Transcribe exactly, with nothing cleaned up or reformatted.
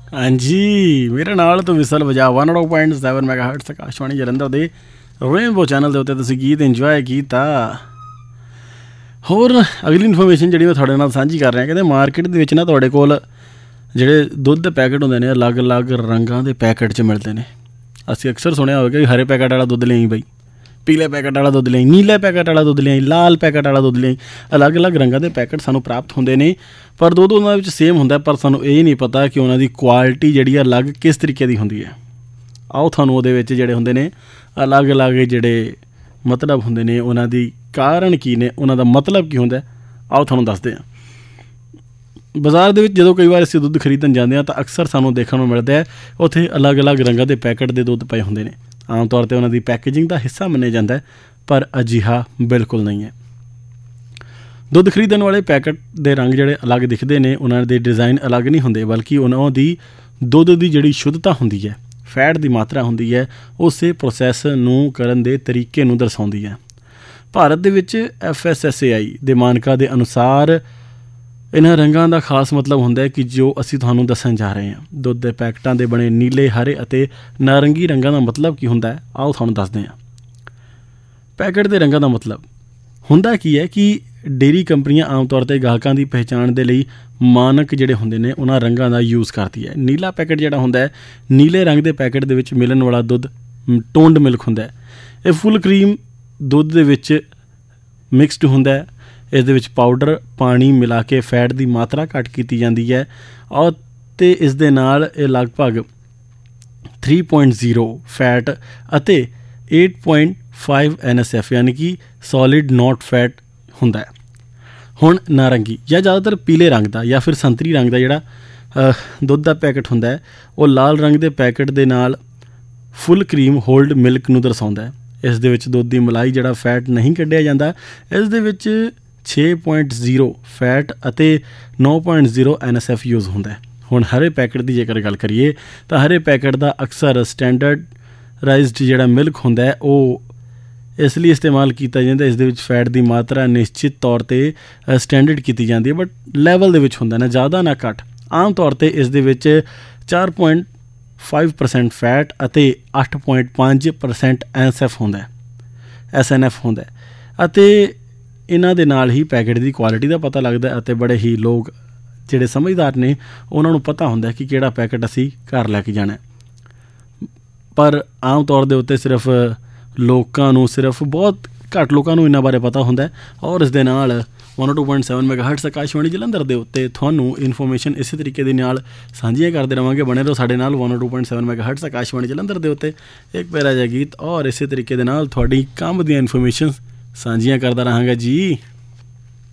हाँ जी, मेरे नाल तो विसल वजा one zero point seven मैगाहर्ट्ज़ Akashvani Jalandhar दे रेनबो चैनल के उत्ते तुसीं गीत इंजॉय कीता। होर अगली इन्फॉर्मेशन जिहड़ी मैं तुहाडे नाल सांझी कर रहा, कहते मार्केट दे विच ना तुहाडे कोल जिहड़े दुੱਧ दे पैकेट हुंदे ने अलग अलग रंगां दे पैकेट च मिलदे ने। असीं अक्सर सुणिया होवेगा कि हरे पैकेट वाला दुੱਧ लेई बई, पीले पैकेट वाला दुੱਧ लेई, नीले पैकेट वाला दुੱਧ लेई, लाल पैकेट वाला दुੱਧ लेई। अलग अलग रंगां दे पैकेट सानूं प्राप्त हुंदे ने, पर दुੱਧ उन्हां विच सेम हुंदा, पर सानूं ये नहीं पता कि उन्हां दी क्वालिटी जिहड़ी अलग किस तरीके दी हुंदी है। आओ तुहानूं उहदे विच जिहड़े हुंदे ने अलग अलग जिहड़े मतलब हुंदे ने उन्हां दी कारण की ने, उन्हां दा मतलब की हुंदा, आओ तुहानूं दसदे हां। बाज़ार दे विच जदों कई बार असीं दुੱਧ खरीदण जांदे हां तां अक्सर सानूं देखण नूं मिलदा है उत्थे अलग अलग रंगां दे पैकेट दे दुੱਧ पए हुंदे ने। आम तौर पर उन्हों की पैकेजिंग का हिस्सा मन्निया जाता है, पर अजिहा बिल्कुल नहीं है। दुੱਧ खरीदण वाले पैकेट के रंग जोड़े अलग दिखते हैं, उन्होंने डिज़ाइन अलग नहीं होंगे, बल्कि उन्होंने दुੱਧ की जी शुद्धता होंगी है, फैट की मात्रा होंगी है, उस प्रोसैस नूं करन दे तरीके नूं दर्शाउंदी है। भारत दे विच एफ एस एस ए आई के मानकां के अनुसार इन्हां रंगां का खास मतलब होंदा है कि जो असीं तुहानूं दस्सण जा रहे हैं। दुੱਧ के पैकेटां दे बने नीले, हरे अते नारंगी रंगां का मतलब की होंदा है, आओ तुहानूं दसदे हां। पैकेट के रंगां का मतलब होंदा की है कि डेयरी कंपनियां आम तौर पर गाहकां की पहचान के लिए मानक जिहड़े हुंदे ने उन्हां रंगां का यूज़ करती है। नीला पैकेट जिहड़ा हुंदा है, नीले रंग के पैकेट दे विच मिलण वाला दुੱਧ टोंड मिल्क हुंदा है। ये फुल क्रीम दुੱਧ दे विच मिक्सड हुंदा है। इस दे विच पाउडर पानी मिला के फैट की मात्रा घट की जाती है और तो इस दे नाल ये लगभग थ्री पॉइंट जीरो फैट अते eight point five N S F यानी कि सॉलिड नॉट फैट हुंदा है। हुण नारंगी या ज़्यादातर पीले रंग का या फिर संतरी रंग का जिहड़ा दुੱਧ का पैकेट हुंदा है, वो लाल रंग के पैकेट के नाल फुल क्रीम होल्ड मिल्क नूं दर्शाउंदा है। इस दे विच दुੱਧ दी मलाई जिहड़ा फैट नहीं कढ़िया जाता, इस दे विच छे पॉइंट जीरो फैट अते नौ point zero N S F use होंदा है। हुण हरे पैकेट की जेकर गल करिए तो हरे पैकेट का अक्सर स्टैंडर्डाइज्ड जिहड़ा मिल्क होंदा है वो इसलिए इस्तेमाल किया जाता है, इस दे विच फैट की मात्रा निश्चित तौर पर स्टैंडर्ड की जाती है, बट लैवल दे विच हुंदा ना ज़्यादा ना घट। आम तौर पर इस दे विच चार पॉइंट फाइव परसेंट फैट अते अठ पॉइंट पाँच परसेंट एन एस एफ होंदा है एस एन एफ होंदा है। अते इन्हां दे नाल ही पैकेट की क्वालिटी का पता लगता है। बड़े ही लोग जिहड़े समझदार ने उन्होंने पता होंदा है कि किहड़ा पैकेट असी घर लैके जाना है, पर आम तौर के उत्ते सिर्फ लोकां नूं सिर्फ बहुत घट लोकां नूं इन्हां बारे पता होंदा है। और इस दे नाल one two point seven मैगाहर्ट्ज़ Akashvani Jalandhar के उत्ते तुहानूं इन्फॉर्मेशन इस तरीके दे नाल सांझियां करते रहांगे। बने रहो साडे नाल one two point seven मैगाहर्ट्ज़ Akashvani Jalandhar के उत्ते। एक प्यारा जिहा गीत और इस तरीके दे नाल तुहाडी काम दीयां इन्फॉर्मेशन सांझियां करदा रहांगा जी।